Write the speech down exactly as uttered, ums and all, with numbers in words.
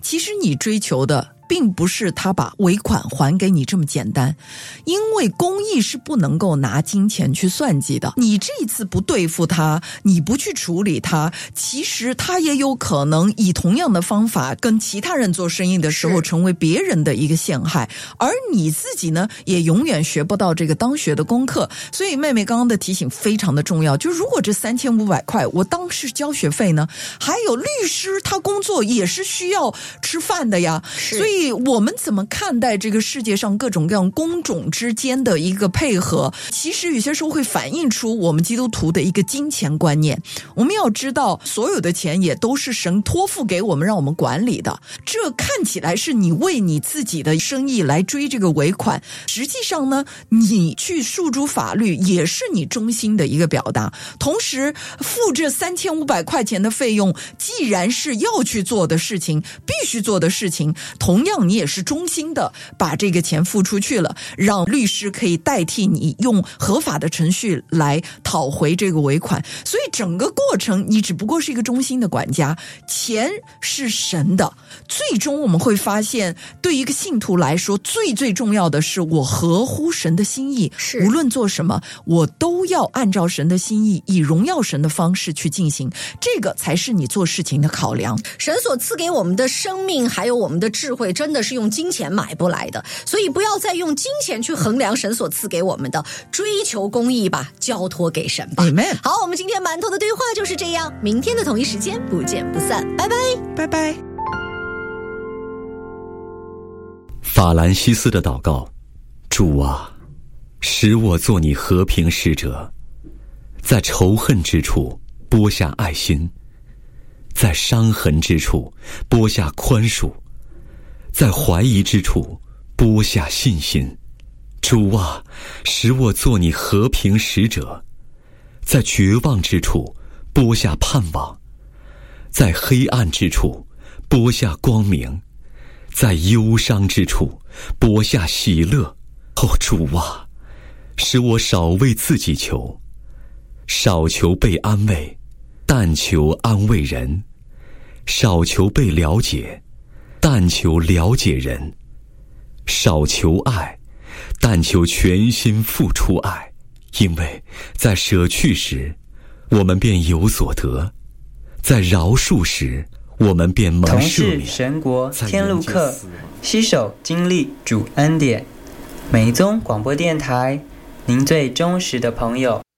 其实你追求的并不是他把尾款还给你这么简单，因为公益是不能够拿金钱去算计的。你这一次不对付他，你不去处理他，其实他也有可能以同样的方法跟其他人做生意的时候成为别人的一个陷害，而你自己呢也永远学不到这个当学的功课。所以妹妹刚刚的提醒非常的重要，就如果这三千五百块我当是交学费呢，还有律师他工作也是需要吃饭的呀，所以我们怎么看待这个世界上各种各样工种之间的一个配合，其实有些时候会反映出我们基督徒的一个金钱观念。我们要知道所有的钱也都是神托付给我们让我们管理的，这看起来是你为你自己的生意来追这个尾款，实际上呢你去诉诸法律也是你忠心的一个表达。同时付这三千五百块钱的费用，既然是要去做的事情，必须做的事情，同样你也是忠心的把这个钱付出去了，让律师可以代替你用合法的程序来讨回这个尾款。所以整个过程你只不过是一个忠心的管家，钱是神的。最终我们会发现，对一个信徒来说最最重要的是我合乎神的心意，无论做什么我都要按照神的心意，以荣耀神的方式去进行，这个才是你做事情的考量。 神所赐给我们的生命还有我们的智慧真的是用金钱买不来的，所以不要再用金钱去衡量神所赐给我们的，追求公义吧，交托给神吧。 Amen。 好，我们今天馒头的对话就是这样，明天的同一时间不见不散，拜拜拜拜。 法兰西斯的祷告：主啊，使我做你和平使者，在仇恨之处播下爱心，在伤痕之处播下宽恕，在怀疑之处播下信心。主啊，使我做你和平使者，在绝望之处播下盼望，在黑暗之处播下光明，在忧伤之处播下喜乐。哦，主啊，使我少为自己求，少求被安慰，但求安慰人；少求被了解，但求了解人；少求爱，但求全心付出爱。因为在舍去时，我们便有所得；在饶恕时，我们便蒙赦免。 同是神国天路客，携手经历主恩典。美宗广播电台，您最忠实的朋友。